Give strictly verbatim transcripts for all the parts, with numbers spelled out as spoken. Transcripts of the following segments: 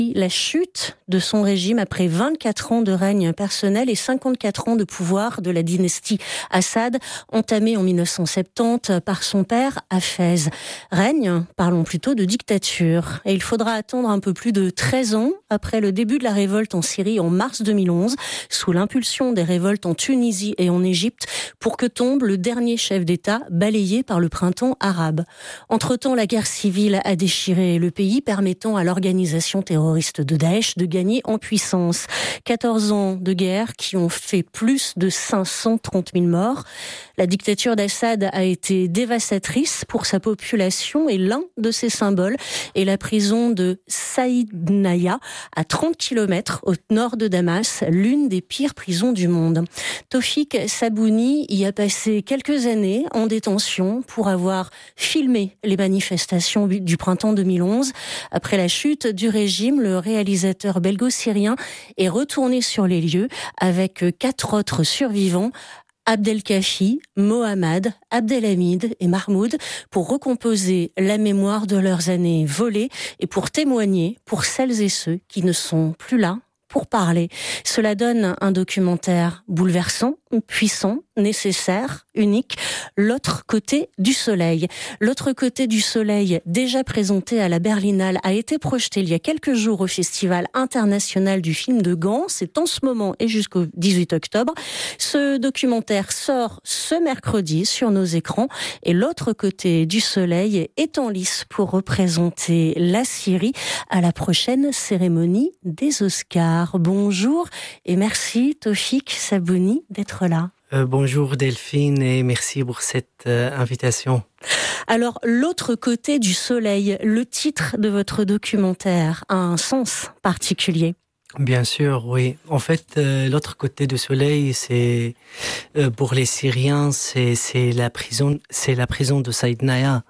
La chute de son régime après vingt-quatre ans de règne personnel et cinquante-quatre ans de pouvoir de la dynastie Assad, entamée en dix-neuf cent soixante-dix par son père Hafez. Règne, parlons plutôt de dictature. Et il faudra attendre un peu plus de treize ans après le début de la révolte en Syrie en mars deux mille onze, sous l'impulsion des révoltes en Tunisie et en Égypte, pour que tombe le dernier chef d'État balayé par le printemps arabe. Entre-temps, la guerre civile a déchiré le pays, permettant à l'organisation terroriste de Daesh de gagner en puissance. quatorze ans de guerre qui ont fait plus de cinq cent trente mille morts. La dictature d'Assad a été dévastatrice pour sa population et l'un de ses symboles est la prison de Saïdnaïa, à trente kilomètres au nord de Damas, l'une des pires prisons du monde. Tawfik Sabouni y a passé quelques années en détention pour avoir filmé les manifestations du printemps deux mille onze. Après la chute du régime, le réalisateur belgo-syrien est retourné sur les lieux avec quatre autres survivants, Abdelkafi, Mohammad, Abdelhamid et Mahmoud, pour recomposer la mémoire de leurs années volées et pour témoigner pour celles et ceux qui ne sont plus là pour parler. Cela donne un documentaire bouleversant, puissant, nécessaire, unique, L'autre côté du soleil. L'autre côté du soleil, déjà présenté à la Berlinale, a été projeté il y a quelques jours au Festival international du film de Gand. C'est en ce moment et jusqu'au dix-huit octobre. Ce documentaire sort ce mercredi sur nos écrans et L'autre côté du soleil est en lice pour représenter la Syrie à la prochaine cérémonie des Oscars. Bonjour et merci Tawfik Sabouni d'être là. Euh, bonjour Delphine et merci pour cette euh, invitation. Alors, L'autre côté du soleil, le titre de votre documentaire a un sens particulier. Bien sûr, oui. En fait, euh, l'autre côté du soleil, c'est euh, pour les Syriens, c'est c'est la prison, c'est la prison de Saïdnaïa.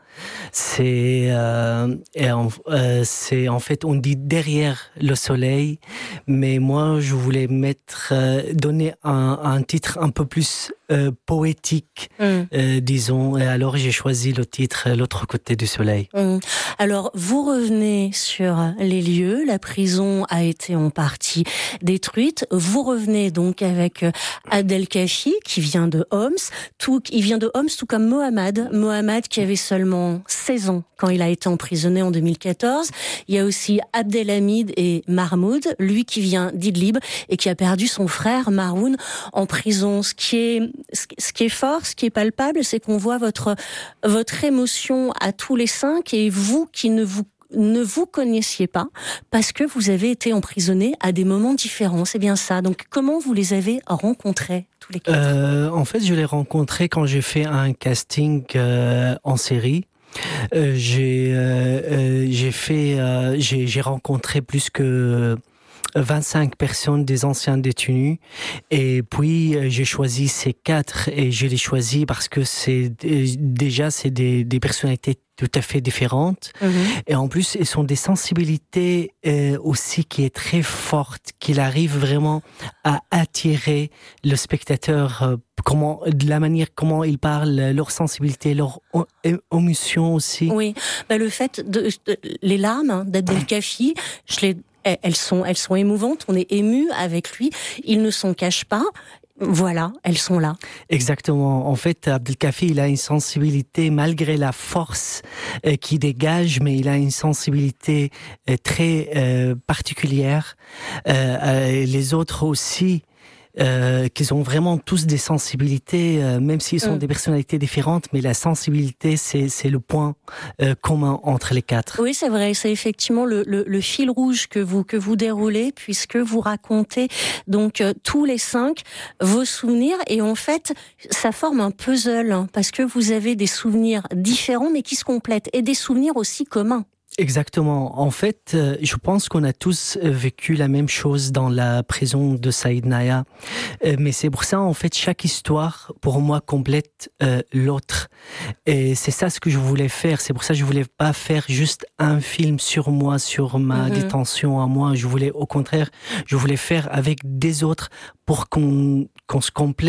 C'est euh, et en, euh, c'est en fait on dit derrière le soleil, mais moi je voulais mettre euh, donner un, un titre un peu plus euh, poétique, mm. euh, disons. Et alors j'ai choisi le titre L'autre côté du soleil. Mm. Alors vous revenez sur les lieux. La prison a été en partie détruite. Vous revenez donc avec Abdelkafi qui vient de Homs. Tout, il vient de Homs tout comme Mohammad. Mohammad qui avait seulement seize ans quand il a été emprisonné en deux mille quatorze. Il y a aussi Abdelhamid et Mahmoud, lui qui vient d'Idlib et qui a perdu son frère Maroun en prison. Ce qui est, ce qui est fort, ce qui est palpable, c'est qu'on voit votre, votre émotion à tous les cinq et vous qui ne vous ne vous connaissiez pas parce que vous avez été emprisonné à des moments différents. C'est bien ça. Donc, comment vous les avez rencontrés tous les quatre ? euh, En fait, je les rencontrés quand j'ai fait un casting euh, en série. Euh, j'ai euh, euh, j'ai fait euh, j'ai j'ai rencontré plus que vingt-cinq personnes des anciens détenus et puis euh, j'ai choisi ces quatre et je les choisis parce que c'est euh, déjà c'est des des personnalités tout à fait différentes mmh. et en plus elles sont des sensibilités euh, aussi qui est très forte, qu'il arrive vraiment à attirer le spectateur euh, comment de la manière comment ils parlent, leur sensibilité, leur émotion aussi. Oui, bah le fait de, de les larmes d'Abdelkafi, je les elles sont elles sont émouvantes, on est ému avec lui, il ne s'en cache pas. Voilà, elles sont là. Exactement. En fait, Abdelkafi, il a une sensibilité, malgré la force euh, qu'il dégage, mais il a une sensibilité euh, très euh, particulière. Euh, euh, les autres aussi, euh, qu'ils ont vraiment tous des sensibilités, euh, même s'ils sont mmh. des personnalités différentes, mais la sensibilité, c'est, c'est le point euh, commun entre les quatre. Oui, c'est vrai, c'est effectivement le, le, le fil rouge que vous, que vous déroulez, puisque vous racontez donc euh, tous les cinq vos souvenirs, et en fait, ça forme un puzzle, hein, parce que vous avez des souvenirs différents, mais qui se complètent, et des souvenirs aussi communs. Exactement. En fait, euh, je pense qu'on a tous vécu la même chose dans la prison de Saïdnaïa. Euh, mais c'est pour ça, en fait, chaque histoire, pour moi, complète euh, l'autre. Et c'est ça ce que je voulais faire. C'est pour ça que je voulais pas faire juste un film sur moi, sur ma mm-hmm. détention à moi. Je voulais, au contraire, je voulais faire avec des autres pour qu'on, qu'on se complète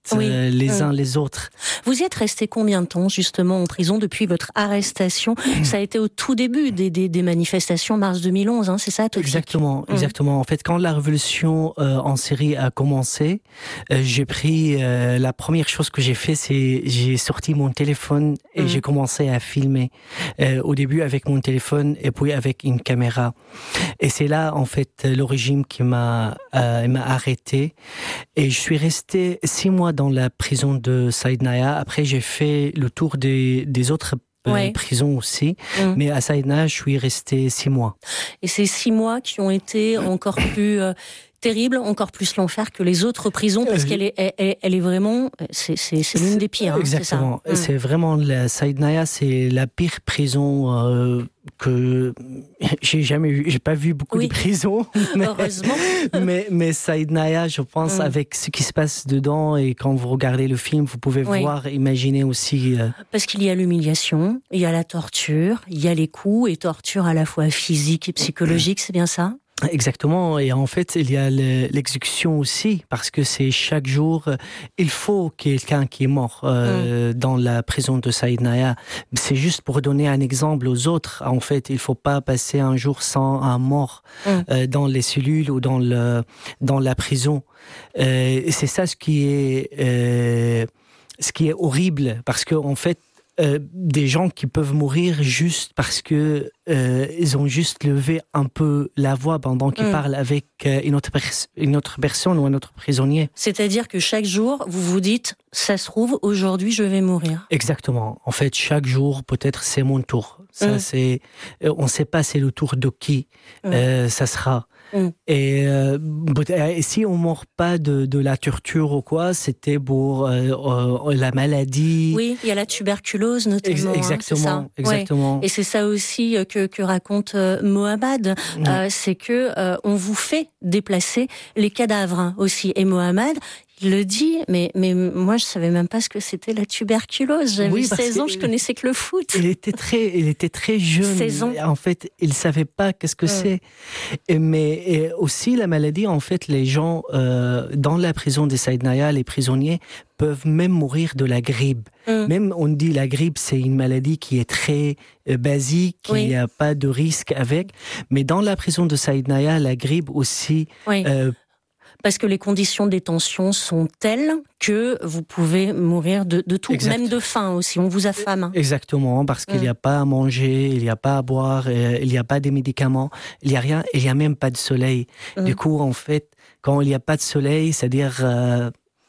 oui. euh, les oui. uns les autres. Vous y êtes resté combien de temps justement en prison depuis votre arrestation? Ça a été au tout début des, des, des manifestations mars deux mille onze, hein, c'est ça, Tofik? Exactement, exactement. Mmh. En fait, quand la révolution euh, en Syrie a commencé, euh, j'ai pris euh, la première chose que j'ai fait, c'est j'ai sorti mon téléphone et mmh. j'ai commencé à filmer. Euh, au début avec mon téléphone et puis avec une caméra. Et c'est là en fait le régime qui m'a euh, m'a arrêté. Et je suis resté six mois dans la prison de Saïd Naya. Après, j'ai fait le tour des, des autres euh, ouais. prisons aussi. Mmh. Mais à Saïd Naya, je suis resté six mois. Et ces six mois qui ont été encore plus euh, terribles, encore plus l'enfer que les autres prisons, parce euh, qu'elle est, elle, elle est vraiment, c'est, c'est, c'est l'une des pires. Exactement. Hein, c'est, ça. c'est vraiment la Saïd Naya, c'est la pire prison euh, que j'ai jamais vu. J'ai pas vu beaucoup oui. de prisons. Mais, heureusement. mais, mais Saïd Naya, je pense, mm. avec ce qui se passe dedans et quand vous regardez le film, vous pouvez oui. voir, imaginer aussi. Euh... Parce qu'il y a l'humiliation, il y a la torture, il y a les coups et torture à la fois physique et psychologique, c'est bien ça? Exactement, et en fait il y a l'exécution aussi, parce que c'est chaque jour, il faut quelqu'un qui est mort euh, mmh. dans la prison de Saïd Naya. C'est juste pour donner un exemple aux autres, en fait il ne faut pas passer un jour sans un mort mmh. euh, dans les cellules ou dans, le, dans la prison. Euh, c'est ça ce qui est, euh, ce qui est horrible, parce qu'en en fait, Euh, des gens qui peuvent mourir juste parce que euh, ils ont juste levé un peu la voix pendant qu'ils mmh. parlent avec euh, une, autre pers- une autre personne ou un autre prisonnier. C'est-à-dire que chaque jour, vous vous dites, ça se trouve, aujourd'hui, je vais mourir. Exactement. En fait, chaque jour, peut-être, c'est mon tour. Ça, mmh. c'est, on ne sait pas c'est le tour de qui mmh. euh, ça sera. Mmh. Et, euh, et si on ne meurt pas de, de la torture ou quoi, c'était pour euh, euh, la maladie. Oui, il y a la tuberculose notamment. Exactement, hein, c'est ça. exactement. Ouais. Et c'est ça aussi que, que raconte euh, Mohamed, mmh. euh, c'est que euh, on vous fait déplacer les cadavres hein, aussi. Et Mohamed, il le dit, mais, mais moi je savais même pas ce que c'était la tuberculose. J'avais oui, seize ans, je connaissais que le foot. Il était très, il était très jeune. seize ans. En fait, il savait pas qu'est-ce que mmh. c'est. Et, mais et aussi la maladie, en fait, les gens euh, dans la prison de Saïd Naya, les prisonniers peuvent même mourir de la grippe. Mmh. Même on dit la grippe, c'est une maladie qui est très euh, basique, il n'y a pas de risque avec. Mais dans la prison de Saïd Naya, la grippe aussi. Oui. Euh, Parce que les conditions de détention sont telles que vous pouvez mourir de, de tout, exact. Même de faim aussi, on vous affame. Exactement, parce qu'il n'y a mmh. pas à manger, il n'y a pas à boire, il n'y a pas de médicaments, il n'y a rien, il n'y a même pas de soleil. Mmh. Du coup, en fait, quand il n'y a pas de soleil, c'est-à-dire, euh,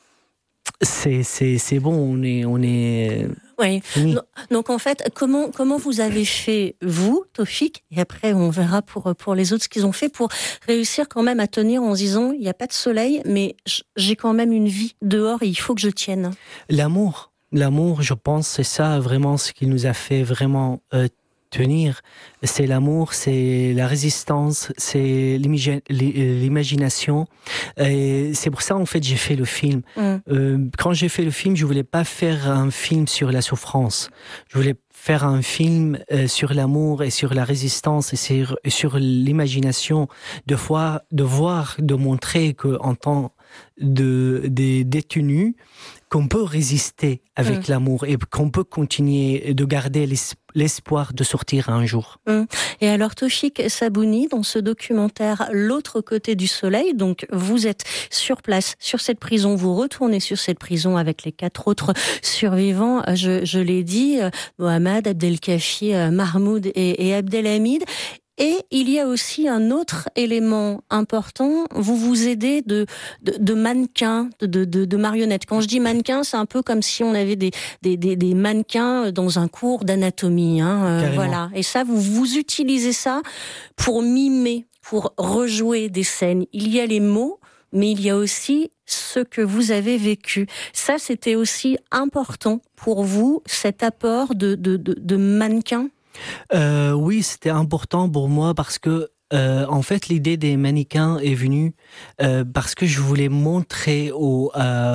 c'est, c'est, c'est bon, on est... On est Oui. Fini. Donc en fait, comment comment vous avez fait vous, Tofik, et après on verra pour pour les autres ce qu'ils ont fait pour réussir quand même à tenir en se disant il n'y a pas de soleil, mais j'ai quand même une vie dehors et il faut que je tienne. L'amour, l'amour, je pense, c'est ça vraiment ce qui nous a fait vraiment euh, tenir. C'est l'amour, c'est la résistance, c'est l'imagination. Et c'est pour ça, en fait, j'ai fait le film. Mm. Euh, quand j'ai fait le film, je voulais pas faire un film sur la souffrance. Je voulais faire un film euh, sur l'amour et sur la résistance et sur, et sur l'imagination, de voir, de voir, de montrer qu'en tant de, des détenus, qu'on peut résister avec mmh. l'amour et qu'on peut continuer de garder l'espoir de sortir un jour. Mmh. Et alors Tofik Sabouni, dans ce documentaire L'autre côté du soleil, donc vous êtes sur place, sur cette prison, vous retournez sur cette prison avec les quatre autres survivants, je, je l'ai dit, Mohamed, Abdelkafi, Mahmoud et, et Abdelhamid. Et il y a aussi un autre élément important, vous vous aidez de, de, de mannequins, de, de, de marionnettes. Quand je dis mannequins, c'est un peu comme si on avait des, des, des, des mannequins dans un cours d'anatomie. Hein, euh, voilà. Et ça, vous, vous utilisez ça pour mimer, pour rejouer des scènes. Il y a les mots, mais il y a aussi ce que vous avez vécu. Ça, c'était aussi important pour vous, cet apport de, de, de, de mannequins ? Euh, oui, c'était important pour moi parce que, euh, en fait, l'idée des mannequins est venue euh, parce que je voulais montrer aux, euh,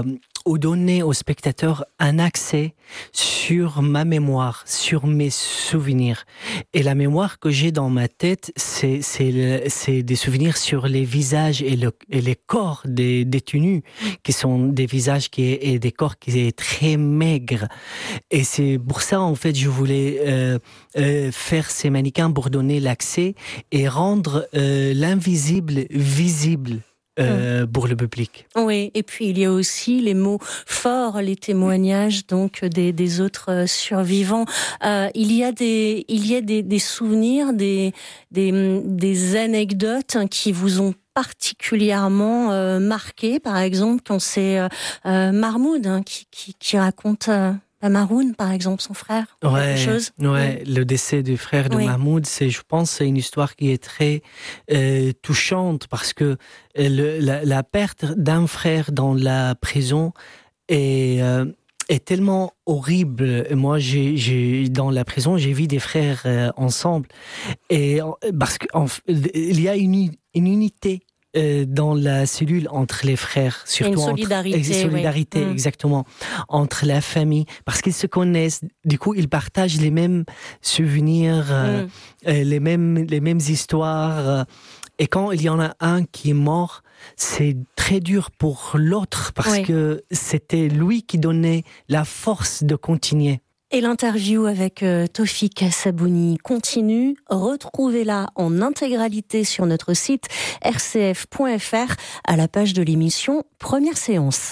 ou donner au spectateur un accès sur ma mémoire, sur mes souvenirs. Et la mémoire que j'ai dans ma tête, c'est, c'est, le, c'est des souvenirs sur les visages et, le, et les corps des détenus, qui sont des visages qui, et des corps qui sont très maigres. Et c'est pour ça, en fait, je voulais euh, euh, faire ces mannequins pour donner l'accès et rendre euh, l'invisible visible. Euh, pour le public. Oui, et puis il y a aussi les mots forts, les témoignages donc des, des autres survivants. Euh, il y a des, il y a des, des souvenirs, des, des, des anecdotes qui vous ont particulièrement euh, marqué, par exemple quand c'est euh, euh, Mahmoud hein, qui, qui, qui raconte. Euh, Maroun, par exemple, son frère. Ouais, quelque chose. ouais, le décès du frère de oui. Mahmoud, c'est, je pense, c'est une histoire qui est très euh, touchante parce que le, la, la perte d'un frère dans la prison est, euh, est tellement horrible. Moi, j'ai, j'ai dans la prison, j'ai vu des frères euh, ensemble et parce qu'il y a une, une unité. Euh, dans la cellule entre les frères, surtout une solidarité, entre, solidarité oui. exactement, entre la famille, parce qu'ils se connaissent. Du coup, ils partagent les mêmes souvenirs, euh, mm. euh, les mêmes les mêmes histoires. Euh, et quand il y en a un qui est mort, c'est très dur pour l'autre parce oui. que c'était lui qui donnait la force de continuer. Et l'interview avec euh, Tofik Sabouni continue. Retrouvez-la en intégralité sur notre site r c f point f r à la page de l'émission Première séance.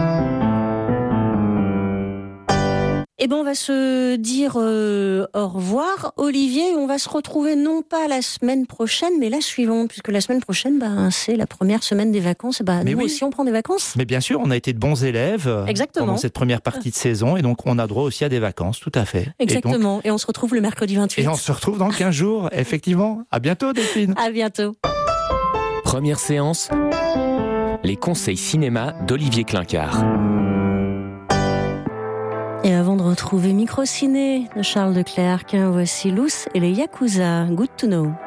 Eh ben, on va se dire euh, au revoir, Olivier. On va se retrouver non pas la semaine prochaine, mais la suivante, puisque la semaine prochaine, bah, c'est la première semaine des vacances. Bah, nous oui. aussi, on prend des vacances. Mais bien sûr, on a été de bons élèves Exactement. pendant cette première partie de saison, et donc on a droit aussi à des vacances, tout à fait. Exactement. Et, donc, et on se retrouve le mercredi vingt-huit. Et on se retrouve dans quinze jours, effectivement. À bientôt, Delphine. À bientôt. Première séance, les conseils cinéma d'Olivier Clincard. Et avant de retrouver Microciné de Charles Leclerc, voici Luce et les Yakuza. Good to know.